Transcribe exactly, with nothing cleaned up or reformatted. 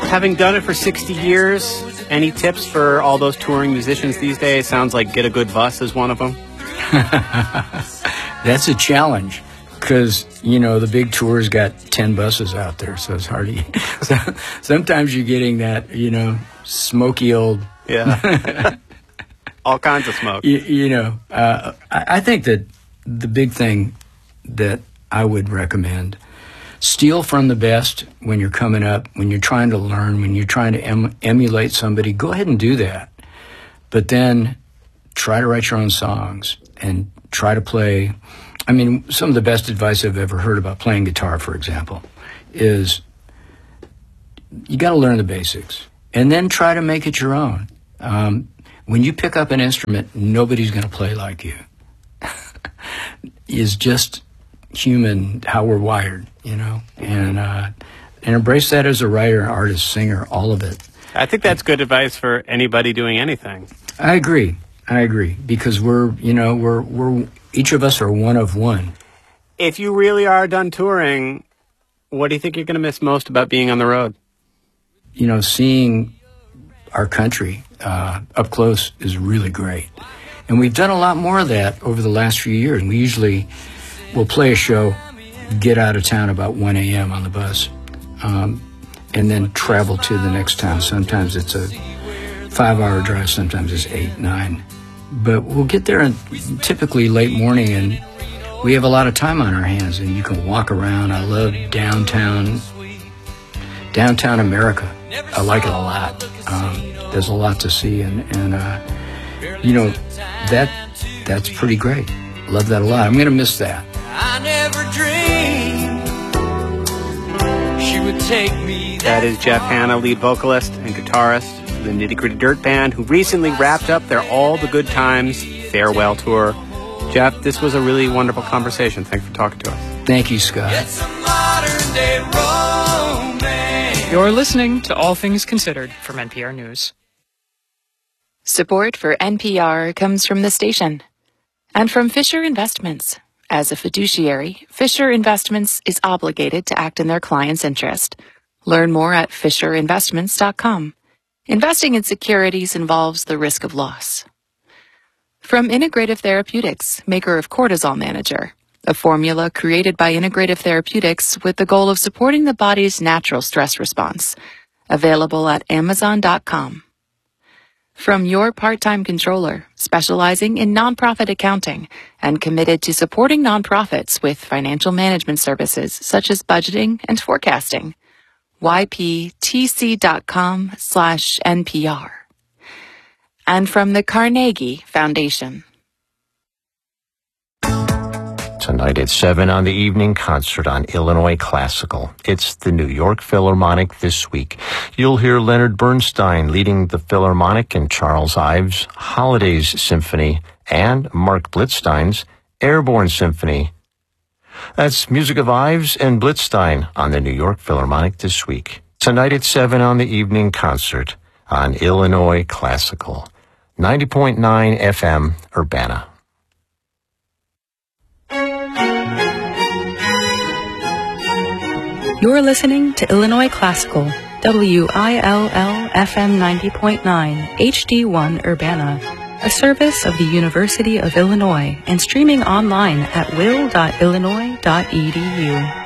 Having done it for sixty years, any tips for all those touring musicians these days? Sounds like get a good bus is one of them. That's a challenge because, you know, the big tour's got ten buses out there, so it's hard to... So, sometimes you're getting that, you know, smoky old... Yeah. All kinds of smoke. You, you know, uh, I, I think that the big thing that I would recommend, steal from the best when you're coming up, when you're trying to learn, when you're trying to em- emulate somebody, go ahead and do that. But then try to write your own songs and try to play. I mean, some of the best advice I've ever heard about playing guitar, for example, is you got to learn the basics and then try to make it your own. Um, when you pick up an instrument, nobody's going to play like you. Is just human, how we're wired, you know, and uh, and embrace that as a writer, artist, singer, all of it. I think that's good advice for anybody doing anything. I agree. I agree because we're, you know, we're we're each of us are one of one. If you really are done touring, what do you think you're going to miss most about being on the road? You know, seeing our country uh, up close is really great. And we've done a lot more of that over the last few years. We usually will play a show, get out of town about one a.m. on the bus, um, and then travel to the next town. Sometimes it's a five-hour drive, sometimes it's eight, nine. But we'll get there in typically late morning, and we have a lot of time on our hands, and you can walk around. I love downtown, downtown America. I like it a lot. Um, there's a lot to see, and, and uh, you know, that that's pretty great. Love that a lot. I'm going to miss that. I never dreamed she would take me. That is Jeff Hanna, lead vocalist and guitarist of the Nitty Gritty Dirt Band, who recently wrapped up their All the Good Times farewell tour. Jeff, this was a really wonderful conversation. Thanks for talking to us. Thank you, Scott. It's a modern day romance. You're listening to All Things Considered from N P R News. Support for N P R comes from the station and from Fisher Investments. As a fiduciary, Fisher Investments is obligated to act in their client's interest. Learn more at fisher investments dot com. Investing in securities involves the risk of loss. From Integrative Therapeutics, maker of Cortisol Manager, a formula created by Integrative Therapeutics with the goal of supporting the body's natural stress response. Available at amazon dot com. From Your Part-Time Controller, specializing in nonprofit accounting and committed to supporting nonprofits with financial management services such as budgeting and forecasting. y p t c dot com slash N P R. And from the Carnegie Foundation. Tonight at seven on the evening concert on Illinois Classical. It's the New York Philharmonic this week. You'll hear Leonard Bernstein leading the Philharmonic and Charles Ives' Holidays Symphony and Mark Blitzstein's Airborne Symphony. That's music of Ives and Blitzstein on the New York Philharmonic this week. Tonight at seven on the evening concert on Illinois Classical. ninety point nine F M Urbana. You're listening to Illinois Classical, W I L L F M ninety point nine, H D one Urbana, a service of the University of Illinois and streaming online at will dot illinois dot e d u.